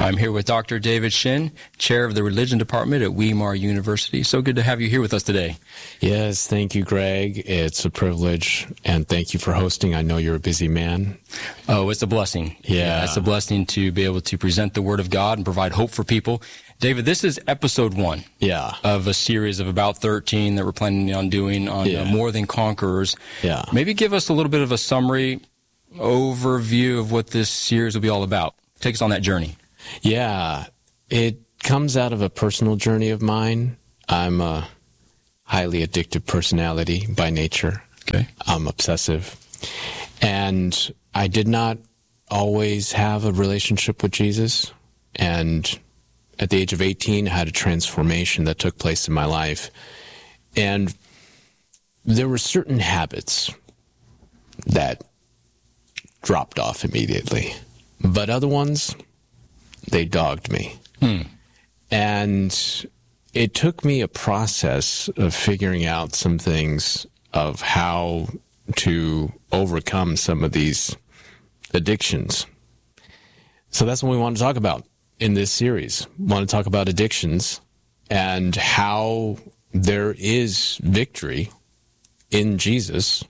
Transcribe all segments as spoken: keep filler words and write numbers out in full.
I'm here with Doctor David Shin, Chair of the Religion Department at Weimar University. So good to have you here with us today. Yes, thank you, Greg. It's a privilege, and thank you for hosting. I know you're a busy man. Oh, it's a blessing. Yeah. yeah. It's a blessing to be able to present the Word of God and provide hope for people. David, this is episode one yeah. of a series of about thirteen that we're planning on doing on yeah. uh, More Than Conquerors. Yeah. Maybe give us a little bit of a summary, overview of what this series will be all about. Take us on that journey. Yeah, it comes out of a personal journey of mine. I'm a highly addictive personality by nature. Okay. I'm obsessive. And I did not always have a relationship with Jesus. And at the age of eighteen, I had a transformation that took place in my life. And there were certain habits that dropped off immediately. But other ones, they dogged me. Hmm. And it took me a process of figuring out some things of how to overcome some of these addictions. So that's what we want to talk about in this series. We want to talk about addictions and how there is victory in Jesus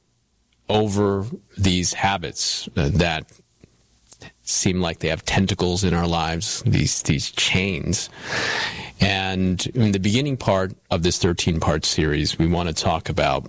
over these habits that seem like they have tentacles in our lives, these these chains. And in the beginning part of this thirteen-part series, we want to talk about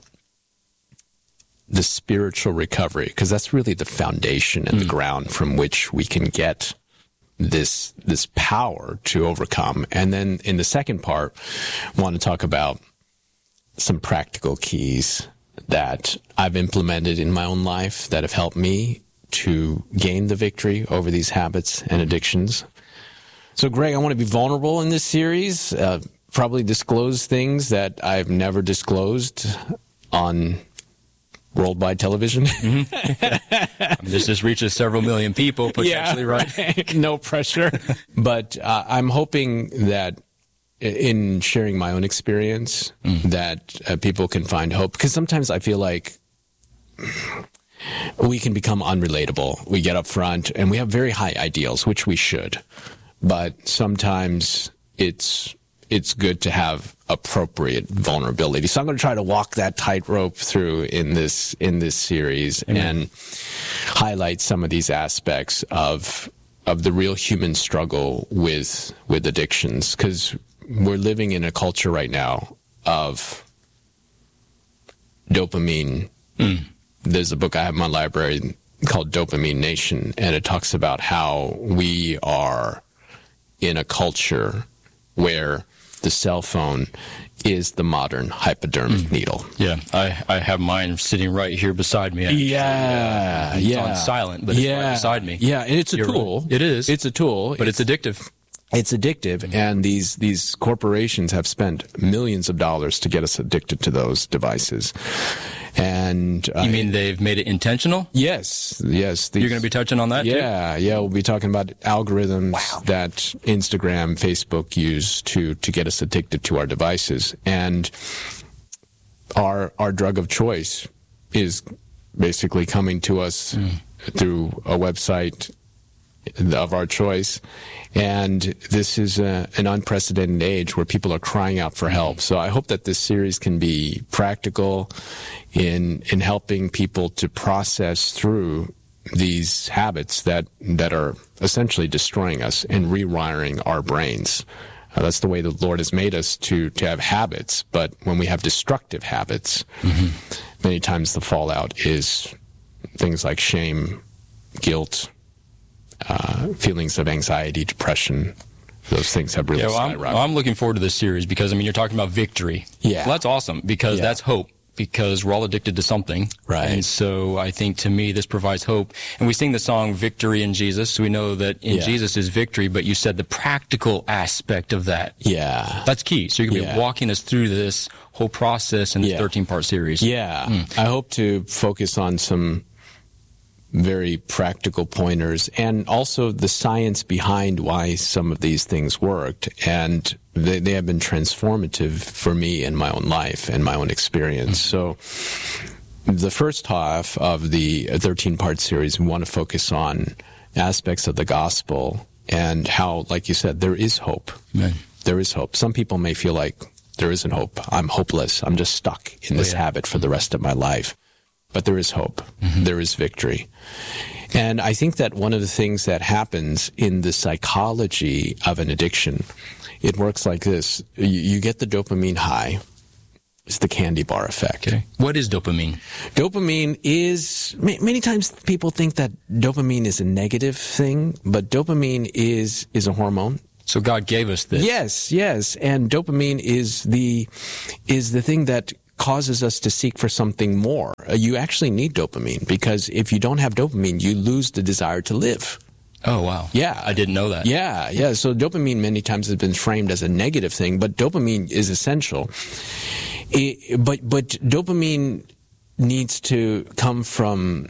the spiritual recovery, because that's really the foundation and mm. the ground from which we can get this this power to overcome. And then in the second part, we want to talk about some practical keys that I've implemented in my own life that have helped me to gain the victory over these habits and addictions. So, Greg, I want to be vulnerable in this series, uh, probably disclose things that I've never disclosed on worldwide television. Mm-hmm. This just reaches several million people, potentially, yeah, right? right? No pressure. But uh, I'm hoping that in sharing my own experience, mm. that uh, people can find hope. Because sometimes I feel like we can become unrelatable. We get up front and we have very high ideals, which we should. But sometimes it's it's good to have appropriate vulnerability. So I'm going to try to walk that tightrope through in this in this series Amen. And highlight some of these aspects of of the real human struggle with with addictions, because we're living in a culture right now of dopamine. Mm. There's a book I have in my library called Dopamine Nation, and it talks about how we are in a culture where the cell phone is the modern hypodermic mm. needle. Yeah, I, I have mine sitting right here beside me. Actually. Yeah, uh, it's yeah. on silent, but it's yeah. right beside me. Yeah, and it's a You're tool. Right. It is. It's a tool. But it's, it's addictive. It's addictive, and these these corporations have spent millions of dollars to get us addicted to those devices. And uh, you mean they've made it intentional? Yes, yes. These, You're going to be touching on that, yeah, too? Yeah, we'll be talking about algorithms wow. that Instagram, Facebook use to to get us addicted to our devices. And our our drug of choice is basically coming to us mm. through a website of our choice. And this is a, an unprecedented age where people are crying out for help. So I hope that this series can be practical in in helping people to process through these habits that that are essentially destroying us and rewiring our brains. Uh, that's the way the Lord has made us to to have habits. But when we have destructive habits, mm-hmm. many times the fallout is things like shame, guilt, Uh, feelings of anxiety, depression. Those things have really yeah, well, I'm, well, I'm looking forward to this series because, I mean, you're talking about victory. Yeah. Well, that's awesome because yeah. that's hope, because we're all addicted to something. Right. And so I think, to me, this provides hope. And we sing the song Victory in Jesus. So we know that in yeah. Jesus is victory, but you said the practical aspect of that. Yeah. That's key. So you're going to yeah. be walking us through this whole process in this yeah. thirteen-part series. Yeah. Mm. I hope to focus on some very practical pointers, and also the science behind why some of these things worked. And they, they have been transformative for me in my own life and my own experience. So the first half of the thirteen-part series, we want to focus on aspects of the gospel and how, like you said, there is hope. Amen. There is hope. Some people may feel like there isn't hope. I'm hopeless. I'm just stuck in this oh, yeah. habit for the rest of my life. But there is hope. Mm-hmm. There is victory. And I think that one of the things that happens in the psychology of an addiction, it works like this. You, you get the dopamine high. It's the candy bar effect. Okay. What is dopamine? Dopamine is, many times people think that dopamine is a negative thing, but dopamine is, is a hormone. So God gave us this. Yes, yes. And dopamine is the, is the thing that causes us to seek for something more. Uh, you actually need dopamine, because if you don't have dopamine, you lose the desire to live. Oh, wow. Yeah. I didn't know that. Yeah, yeah. So dopamine many times has been framed as a negative thing, but dopamine is essential. It, but, but dopamine needs to come from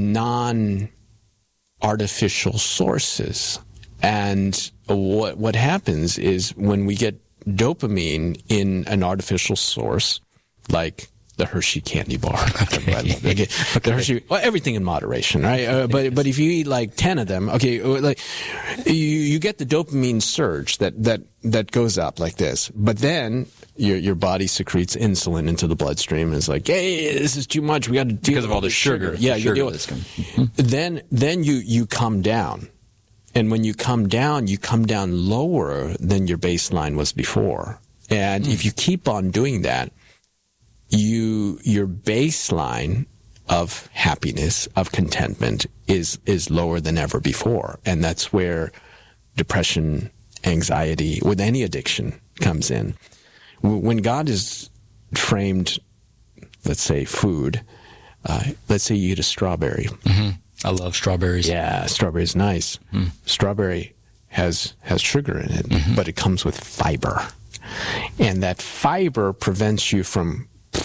non-artificial sources. And what, what happens is when we get dopamine in an artificial source, like the Hershey candy bar. Okay. I love it. Okay. Okay. The Hershey, well, everything in moderation, right? Uh, but but if you eat like ten of them, okay, like you you get the dopamine surge that that that goes up like this. But then your your body secretes insulin into the bloodstream, and it's like, hey, this is too much. We got to deal because of all the sugar. sugar. Yeah, the you sugar deal that's with. coming. Then then you you come down. And when you come down, you come down lower than your baseline was before. And mm. if you keep on doing that, you your baseline of happiness, of contentment is is lower than ever before. And that's where depression, anxiety, with any addiction comes in. When God is framed, let's say, food, uh, let's say you eat a strawberry. Mm-hmm. I love strawberries. Yeah, strawberry is nice. Mm. Strawberry has has sugar in it, mm-hmm. but it comes with fiber. And that fiber prevents you from...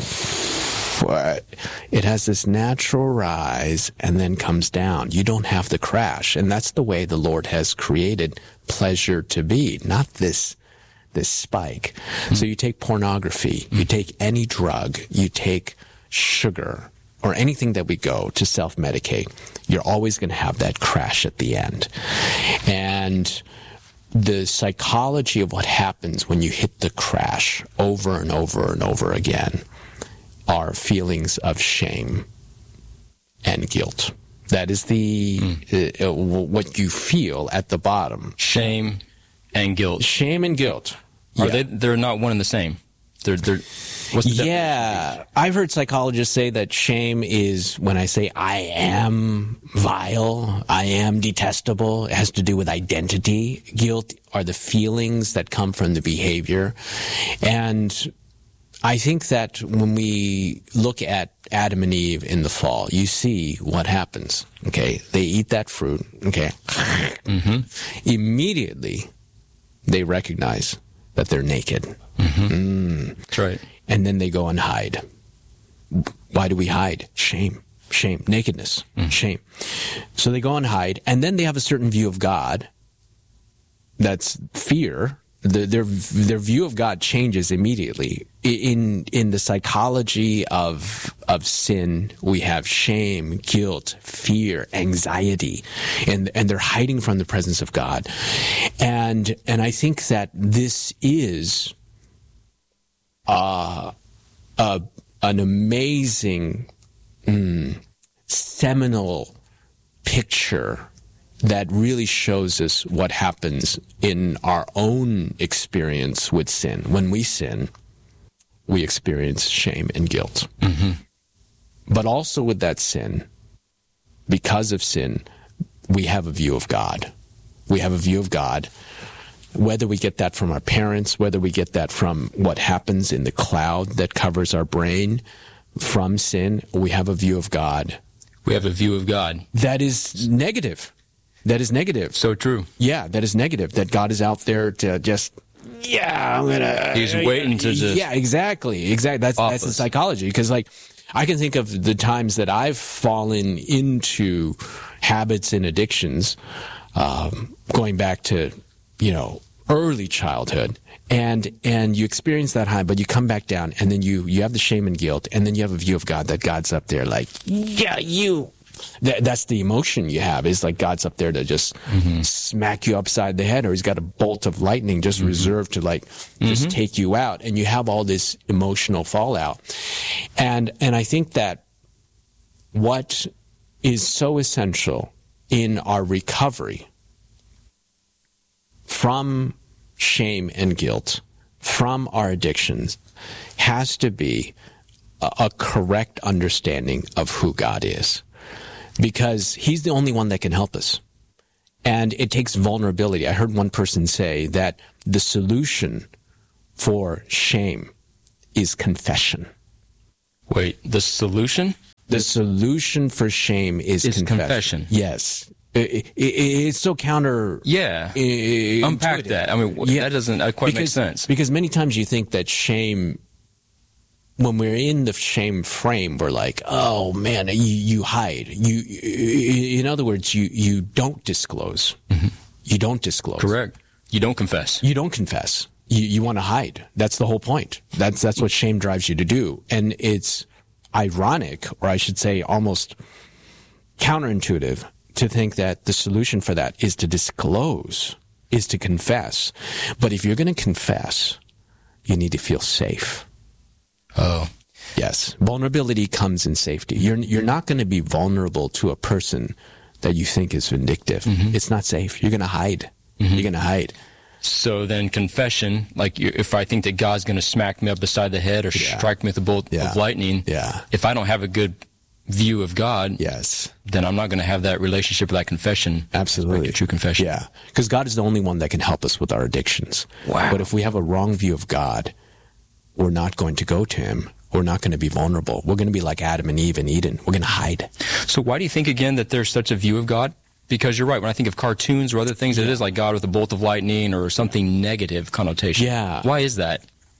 It has this natural rise and then comes down. You don't have the crash. And that's the way the Lord has created pleasure to be, not this this spike. Mm. So you take pornography, mm. you take any drug, you take sugar, or anything that we go to self-medicate, you're always going to have that crash at the end. And the psychology of what happens when you hit the crash over and over and over again are feelings of shame and guilt. That is the mm. uh, what you feel at the bottom. Shame and guilt. Shame and guilt. Are yeah. they? They're not one and the same. They're, they're, what's the yeah, I've heard psychologists say that shame is when I say I am vile, I am detestable. It has to do with identity. Guilt are the feelings that come from the behavior. And I think that when we look at Adam and Eve in the fall, you see what happens. Okay, they eat that fruit. Okay, mm-hmm. Immediately they recognize that they're naked. Mm-hmm. Mm. That's right. And then they go and hide. Why do we hide? Shame. Shame. Nakedness. Mm. Shame. So they go and hide, and then they have a certain view of God. That's fear. The, their their view of God changes immediately. In in the psychology of of sin, we have shame, guilt, fear, anxiety, and and they're hiding from the presence of God. And and I think that this is uh, a an amazing mm, seminal picture that really shows us what happens in our own experience with sin. When we sin, we experience shame and guilt. Mm-hmm. But also with that sin, because of sin, we have a view of God. We have a view of God, whether we get that from our parents, whether we get that from what happens in the cloud that covers our brain from sin, we have a view of God. We have a view of God. That is negative. That is negative. So true. Yeah, that is negative. That God is out there to just, yeah, I'm gonna. He's waiting to just. Yeah, exactly, exactly. That's office. that's the psychology. Because like, I can think of the times that I've fallen into habits and addictions, um, going back to, you know, early childhood, and and you experience that high, but you come back down, and then you you have the shame and guilt, and then you have a view of God that God's up there like, yeah, you. th- that's the emotion you have. It's like God's up there to just mm-hmm. smack you upside the head, or he's got a bolt of lightning just mm-hmm. reserved to like just mm-hmm. take you out. And you have all this emotional fallout. And, and I think that what is so essential in our recovery from shame and guilt, from our addictions, has to be a, a correct understanding of who God is. Because he's the only one that can help us. And it takes vulnerability. I heard one person say that the solution for shame is confession. Wait, the solution? The solution for shame is, is confession. confession. Yes. It, it, it's so counter. Yeah. Uh, Unpack that. I mean, yeah. that doesn't uh, quite because, make sense. Because many times you think that shame, when we're in the shame frame, we're like, oh man, you, you hide. You, in other words, you, you don't disclose. Mm-hmm. You don't disclose. Correct. You don't confess. You don't confess. You, you want to hide. That's the whole point. That's, that's what shame drives you to do. And it's ironic, or I should say almost counterintuitive, to think that the solution for that is to disclose, is to confess. But if you're going to confess, you need to feel safe. Oh. Yes. Vulnerability comes in safety. You're, you're not going to be vulnerable to a person that you think is vindictive. Mm-hmm. It's not safe. You're going to hide. Mm-hmm. You're going to hide. So then confession, like if I think that God's going to smack me up beside the head or yeah. strike me with a bolt yeah. of lightning, yeah. if I don't have a good view of God, yes, then I'm not going to have that relationship with that confession. Absolutely. Like a true confession. Yeah. Because God is the only one that can help us with our addictions. Wow. But if we have a wrong view of God, we're not going to go to him. We're not going to be vulnerable. We're going to be like Adam and Eve in Eden. We're going to hide. So why do you think, again, that there's such a view of God? Because you're right. When I think of cartoons or other things, yeah. it is like God with a bolt of lightning or something negative connotation. Yeah. Why is that?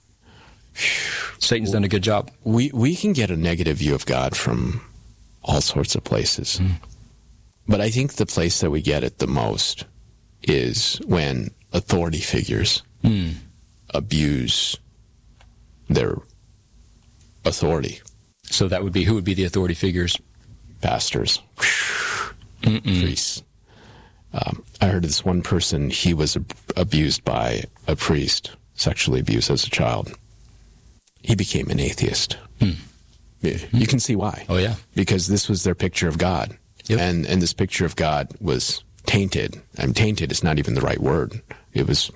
Satan's done a good job. We we can get a negative view of God from all sorts of places. Mm. But I think the place that we get it the most is when authority figures mm. abuse their authority. So that would be, who would be the authority figures? Pastors. Mm-mm. Priests. Um, I heard this one person, he was ab- abused by a priest, sexually abused as a child. He became an atheist. Mm. You can see why. Oh, yeah. Because this was their picture of God. Yep. And and this picture of God was tainted. And tainted is not even the right word. It was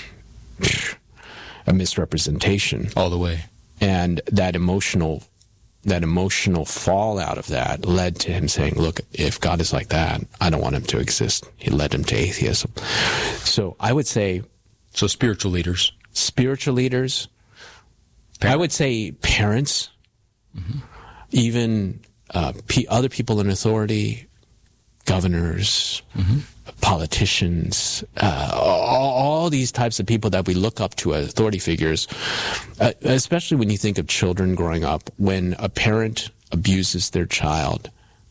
a misrepresentation. All the way. And that emotional that emotional fallout of that led to him saying, look, if God is like that, I don't want him to exist. He led him to atheism. So I would say... So spiritual leaders. Spiritual leaders. Parents. I would say parents. Mm-hmm. Even uh, p- other people in authority, governors, mm-hmm. politicians, uh, all, all these types of people that we look up to as authority figures, uh, especially when you think of children growing up, when a parent abuses their child,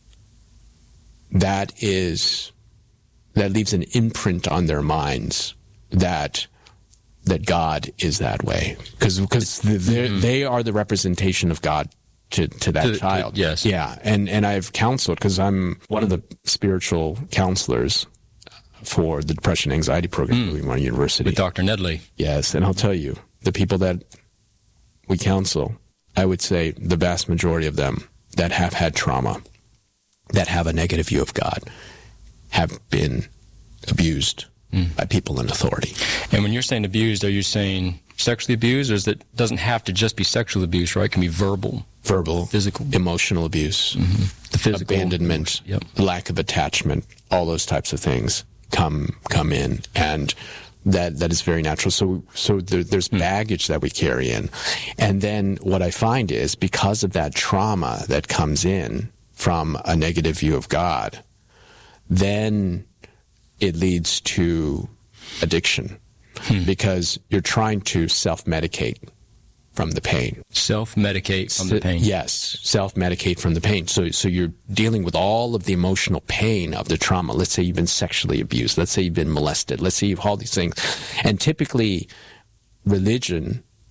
that is, that leaves an imprint on their minds that that God is that way. Because because mm-hmm. they are the representation of God to, to that to, child. To, yes. Yeah. And, and I've counseled, because I'm one of the spiritual counselors for the Depression Anxiety Program mm. at William Mary University. With Doctor Nedley. Yes. And I'll tell you, the people that we counsel, I would say the vast majority of them that have had trauma, that have a negative view of God, have been abused mm. by people in authority. And when you're saying abused, are you saying sexually abused, or is it doesn't have to just be sexual abuse, right? It can be verbal. Verbal, physical, emotional abuse, mm-hmm. the physical abandonment, yep. lack of attachment, all those types of things come come in, and that that is very natural. So so there, there's mm. baggage that we carry in, and then what I find is, because of that trauma that comes in from a negative view of God, then it leads to addiction, hmm. because you're trying to self-medicate from the pain. Self-medicate from the pain. Yes, self-medicate from the pain. So so you're dealing with all of the emotional pain of the trauma. Let's say you've been sexually abused. Let's say you've been molested. Let's say you've all these things. And typically, religion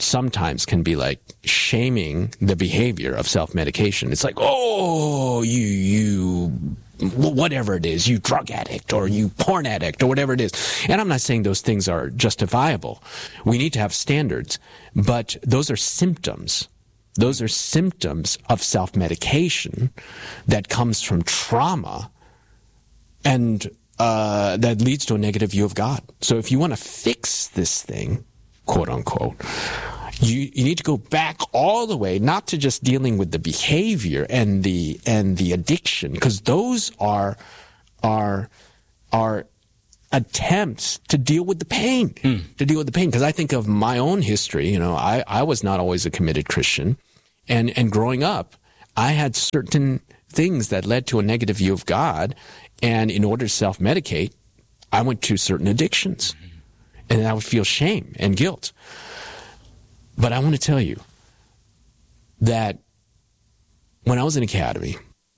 sometimes can be like shaming the behavior of self-medication. It's like, oh, you, you, whatever it is, you drug addict or you porn addict or whatever it is. And I'm not saying those things are justifiable. We need to have standards, but those are symptoms. Those are symptoms of self-medication that comes from trauma and uh, that leads to a negative view of God. So if you want to fix this thing, quote unquote, you, you need to go back all the way, not to just dealing with the behavior and the and the addiction, because those are are are attempts to deal with the pain, mm. to deal with the pain. Because I think of my own history. You know, I, I was not always a committed Christian. And, and growing up, I had certain things that led to a negative view of God. And in order to self-medicate, I went to certain addictions. And I would feel shame and guilt. But I want to tell you that when I was in academy,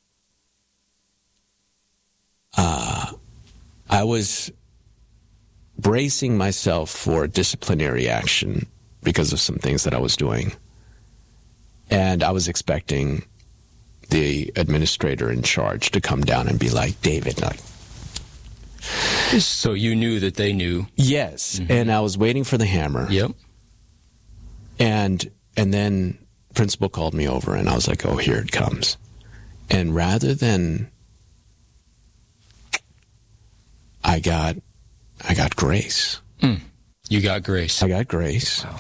uh, I was bracing myself for disciplinary action because of some things that I was doing. And I was expecting the administrator in charge to come down and be like, David, like. So you knew that they knew. Yes. Mm-hmm. And I was waiting for the hammer. Yep. And, and then principal called me over and I was like, oh, here it comes. And rather than, I got, I got grace. Mm. You got grace. I got grace. Wow.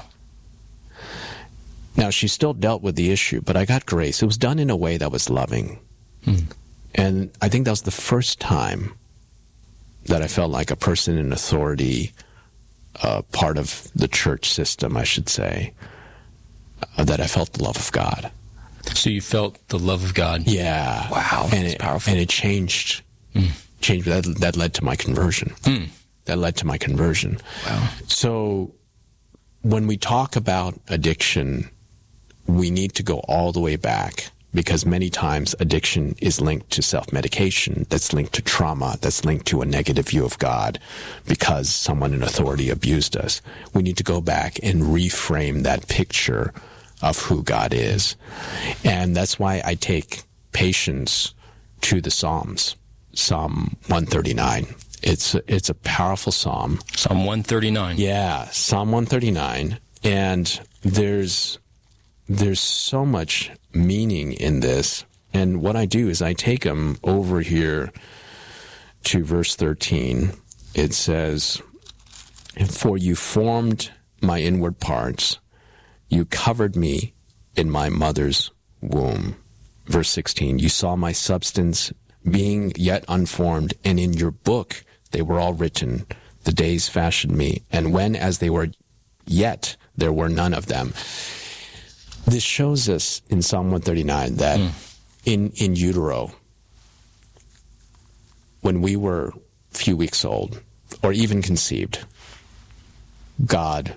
Now, she still dealt with the issue, but I got grace. It was done in a way that was loving. Mm. And I think that was the first time that I felt like a person in authority, uh, part of the church system, I should say, uh, that I felt the love of God. So you felt the love of God? Yeah. Wow, and that's it, powerful. And it changed. Mm. Changed. That, that led to my conversion. Mm. That led to my conversion. Wow. So when we talk about addiction, we need to go all the way back, because many times addiction is linked to self-medication, that's linked to trauma, that's linked to a negative view of God because someone in authority abused us. We need to go back and reframe that picture of who God is. And that's why I take patients to the Psalms, Psalm one thirty-nine. It's a, it's a powerful psalm. Psalm one thirty-nine. Yeah, Psalm one thirty-nine. And there's there's so much meaning in this. And what I do is I take them over here to verse thirteen. It says, "For you formed my inward parts. You covered me in my mother's womb." Verse sixteen, "You saw my substance being yet unformed, and in your book they were all written. The days fashioned me, and when as they were yet, there were none of them." This shows us in Psalm one thirty-nine that mm. in, in utero, when we were a few weeks old, or even conceived, God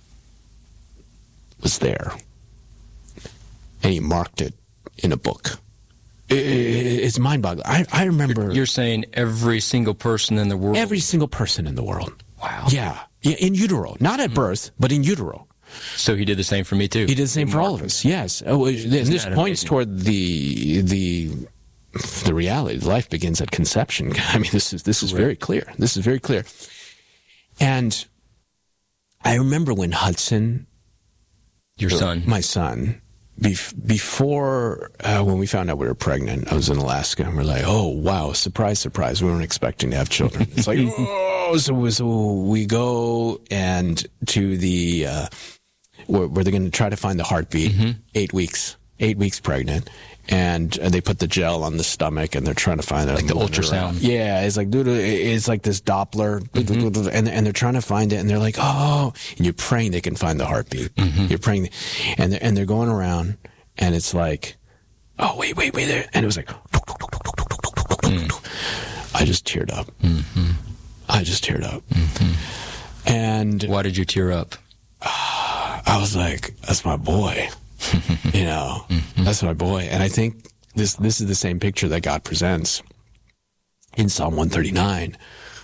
was there. And he marked it in a book. It, it, it's mind-boggling. I, I remember... You're, you're saying every single person in the world? Every single person in the world. Wow. Yeah. Yeah, in utero. Not at mm. birth, but in utero. So he did the same for me too. He did the same for all of us. Yes. Oh, this this points amazing? toward the the the reality. Life begins at conception. I mean, this is this is very clear. This is very clear. And I remember when Hudson, your son, my son, bef- before uh, when we found out we were pregnant, I was in Alaska, and we're like, "Oh wow, surprise, surprise! We weren't expecting to have children." It's like, oh, so, so we go and to the. Uh, Where, where they're going to try to find the heartbeat, mm-hmm. eight weeks, eight weeks pregnant, and uh, they put the gel on the stomach, and they're trying to find it. Like the ultrasound. Yeah, it's like, dude, it's like this Doppler, mm-hmm. and and they're trying to find it, and they're like, oh, and you're praying they can find the heartbeat. Mm-hmm. You're praying, and they're, and they're going around, and it's like, oh, wait, wait, wait, there, and it was like, mm. I just teared up. Mm-hmm. I just teared up. Mm-hmm. And why did you tear up? I was like, that's my boy, you know, mm-hmm. that's my boy. And I think this, this is the same picture that God presents in Psalm one thirty-nine,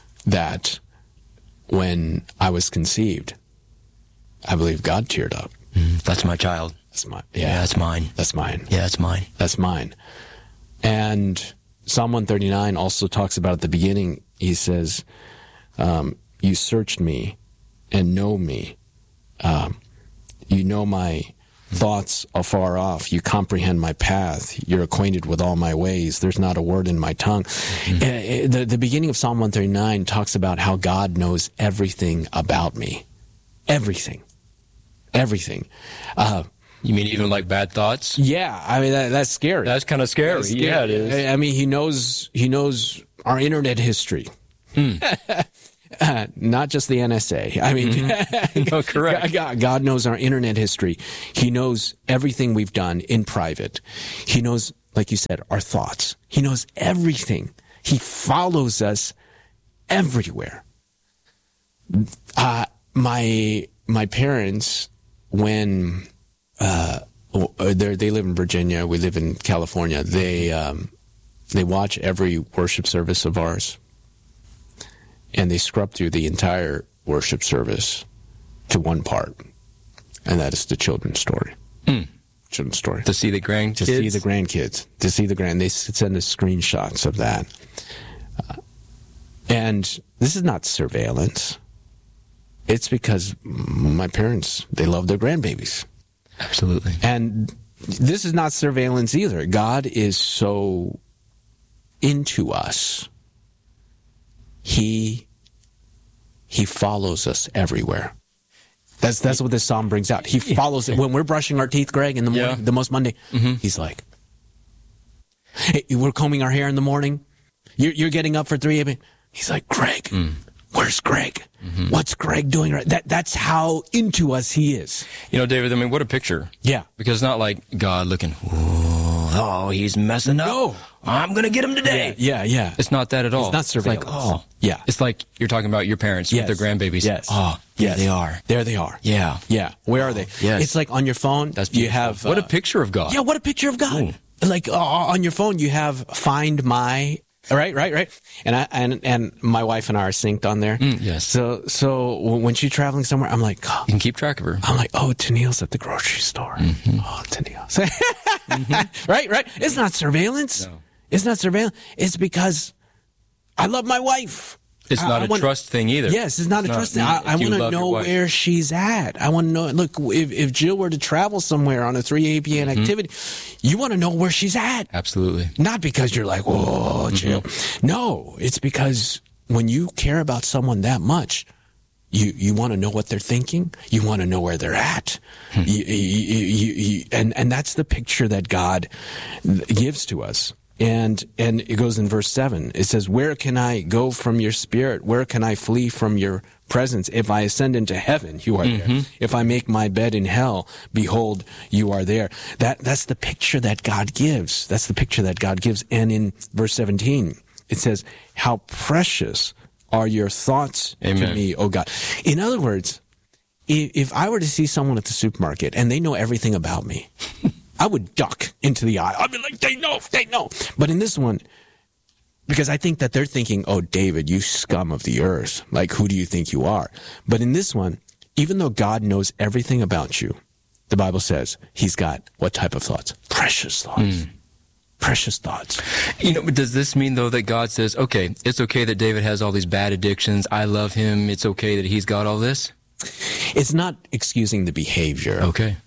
that when I was conceived, I believe God teared up. Mm, that's my child. That's my, Yeah, yeah, that's mine. that's mine. Yeah, that's mine. That's mine. And Psalm one thirty-nine also talks about at the beginning, he says, um, you searched me and know me. Um, you know my thoughts afar off. You comprehend my path. You're acquainted with all my ways. There's not a word in my tongue. Mm-hmm. Uh, the, the beginning of Psalm one thirty-nine talks about how God knows everything about me. Everything. Everything. Uh, You mean even like bad thoughts? yeah, I mean, that, that's scary. That's kind of scary. That's scary. Yeah, it is. I, I mean, he knows, he knows our internet history. Hmm. Uh, not just the N S A. I mean, mm-hmm. No, correct. God, God knows our internet history. He knows everything we've done in private. He knows, like you said, our thoughts. He knows everything. He follows us everywhere. Uh, my my parents, when uh, they live in Virginia, we live in California. They um, they watch every worship service of ours. And they scrub through the entire worship service to one part, and that is the children's story. Mm. Children's story. To see the grandkids? To see the grandkids. To see the grand. They send us screenshots of that. Uh, and this is not surveillance. It's because my parents, they love their grandbabies. Absolutely. And this is not surveillance either. God is so into us. He he follows us everywhere. That's that's what this psalm brings out. He follows it. When we're brushing our teeth, Greg, in the morning, yeah. the most Monday, mm-hmm. he's like, hey, we're combing our hair in the morning. You're, you're getting up for three a.m. He's like, Greg, mm. where's Greg? Mm-hmm. What's Greg doing? Right? That That's how into us he is. You know, David, I mean, what a picture. Yeah. Because it's not like God looking, oh, he's messing up. No. I'm going to get him today. Yeah, yeah, yeah. It's not that at all. It's not surveillance. It's like, oh. Yeah. It's like you're talking about your parents yes. with their grandbabies. Yes. Oh, yes. There they are. There they are. Yeah. Yeah. Where are they? Yes. It's like on your phone, That's you beautiful. have... What uh, a picture of God. Yeah, what a picture of God. Ooh. Like uh, on your phone, you have Find My... Right, right, right. And I and and my wife and I are synced on there. Mm, yes. So so when she's traveling somewhere, I'm like, oh. You can keep track of her. I'm like, oh, Tennille's at the grocery store. Mm-hmm. Oh, Tennille's. mm-hmm. Right, right. It's not surveillance. No. It's not surveillance. It's because I love my wife. It's I, not I a want, trust thing either. Yes, it's not it's a trust not, thing. I, I want to know where she's at. I want to know. Look, if, if Jill were to travel somewhere on a three a.m. mm-hmm. activity, you want to know where she's at. Absolutely. Not because you're like, whoa, Jill. Mm-hmm. No, it's because when you care about someone that much, you, you want to know what they're thinking. You want to know where they're at. Hmm. You, you, you, you, and, and that's the picture that God gives to us. And and it goes in verse seven. It says, where can I go from your spirit? Where can I flee from your presence? If I ascend into heaven, you are mm-hmm. there. If I make my bed in hell, behold, you are there. That That's the picture that God gives. That's the picture that God gives. And in verse seventeen, it says, how precious are your thoughts Amen. To me, O God. In other words, if, if I were to see someone at the supermarket and they know everything about me, I would duck into the aisle. I'd be like, they know, they know. But in this one, because I think that they're thinking, oh, David, you scum of the earth. Like, who do you think you are? But in this one, even though God knows everything about you, the Bible says he's got what type of thoughts? Precious thoughts. Mm. Precious thoughts. You know, but does this mean, though, that God says, okay, it's okay that David has all these bad addictions. I love him. It's okay that he's got all this? It's not excusing the behavior. Okay.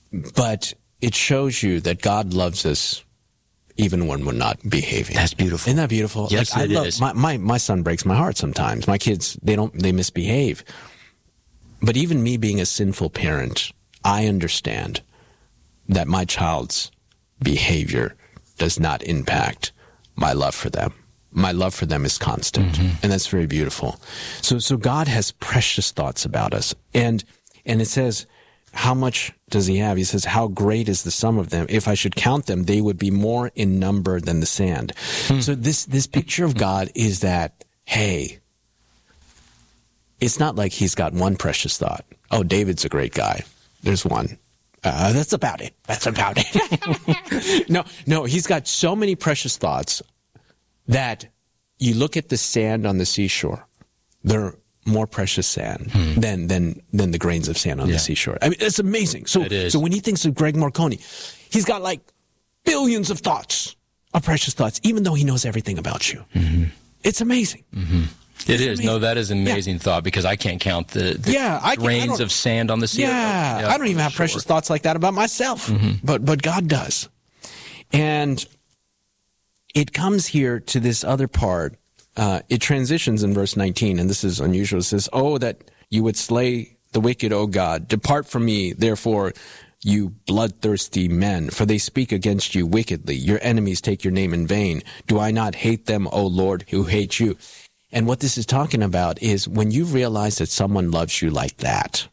But it shows you that God loves us even when we're not behaving. That's beautiful. Isn't that beautiful? Yes, like, it I love, is. My, my, my son breaks my heart sometimes. My kids, they don't, they misbehave. But even me being a sinful parent, I understand that my child's behavior does not impact my love for them. My love for them is constant. Mm-hmm. And that's very beautiful. So, so God has precious thoughts about us. And, and it says, how much does he have? He says, how great is the sum of them? If I should count them, they would be more in number than the sand. Hmm. So this, this picture of God is that, hey, it's not like he's got one precious thought. Oh, David's a great guy. There's one. Uh, that's about it. That's about it. no, no, he's got so many precious thoughts that you look at the sand on the seashore. They're more precious sand Hmm. than than than the grains of sand on Yeah. the seashore. I mean, it's amazing. So It is. so when he thinks of Greg Marconi, he's got like billions of thoughts, of precious thoughts, even though he knows everything about you. Mm-hmm. It's amazing. Mm-hmm. It is. amazing. No, that is an amazing Yeah. thought because I can't count the, the Yeah, I can- I grains don't- of sand on the sea. Yeah, Yeah, I don't even for have precious sure. thoughts like that about myself, but but God does. And it comes here to this other part. Uh, it transitions in verse nineteen, and this is unusual. It says, "Oh, that you would slay the wicked, O God. Depart from me, therefore, you bloodthirsty men, for they speak against you wickedly. Your enemies take your name in vain. Do I not hate them, O Lord, who hate you?" And what this is talking about is when you realize that someone loves you like that,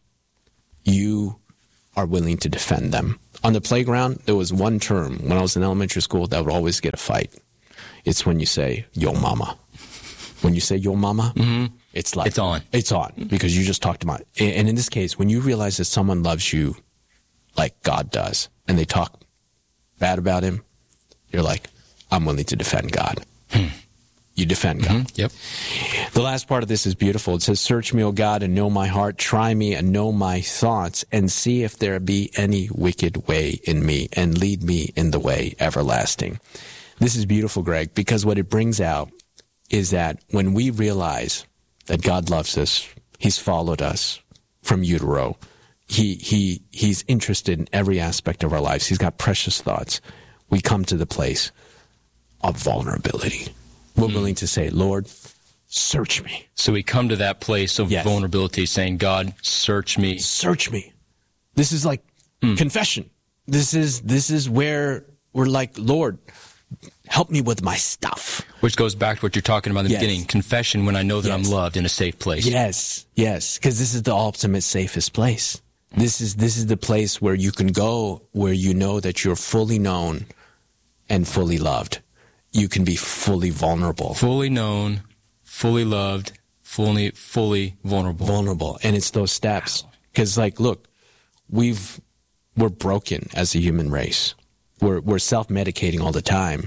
you are willing to defend them. On the playground, there was one term when I was in elementary school that would always get a fight. It's when you say, "Yo mama." When you say "Yo mama," mm-hmm. it's like It's on. It's on because you just talked about it. And in this case, when you realize that someone loves you like God does, and they talk bad about him, you're like, "I'm willing to defend God." Hmm. You defend God. Mm-hmm. Yep. The last part of this is beautiful. It says, "Search me, O God, and know my heart. Try me and know my thoughts, and see if there be any wicked way in me, and lead me in the way everlasting." This is beautiful, Greg, because what it brings out is that when we realize that God loves us, he's followed us from utero. He, he, he's interested in every aspect of our lives. He's got precious thoughts. We come to the place of vulnerability. We're Mm. willing to say, "Lord, search me. So we come to that place of Yes. vulnerability, saying, "God, search me." Search me." This is like Mm. confession. This is, this is where we're like, "Lord, help me with my stuff." Which goes back to what you're talking about in the Yes. beginning. Confession when I know that Yes. I'm loved in a safe place. Yes, yes, because this is the ultimate safest place. This is this is the place where you can go, where you know that you're fully known and fully loved. You can be fully vulnerable, Fully known, fully loved, fully fully vulnerable. vulnerable, and it's those steps. Because, like, look, we've we're broken as a human race. We're we're self-medicating all the time,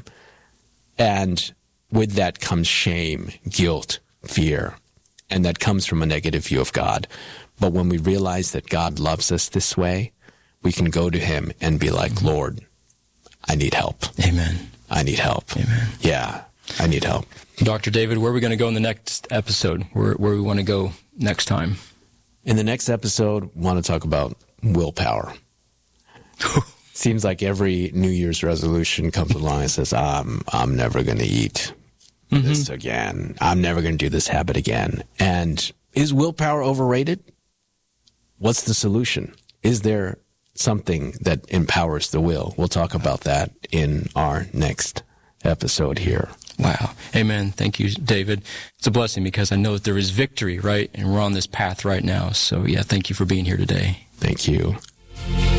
and with that comes shame, guilt, fear, and that comes from a negative view of God. But when we realize that God loves us this way, we can go to him and be like, "Lord, I need help. Amen. I need help. Amen. Yeah, I need help." Doctor David, where are we going to go in the next episode? Where where we want to go next time? In the next episode, we want to talk about willpower. Seems like every New Year's resolution comes along and says, I'm, I'm never going to eat mm-hmm. this again. I'm never going to do this habit again. And is willpower overrated? What's the solution? Is there something that empowers the will? We'll talk about that in our next episode here. Wow. Amen. Thank you, David. It's a blessing because I know that there is victory, right? And we're on this path right now. So, yeah, thank you for being here today. Thank you.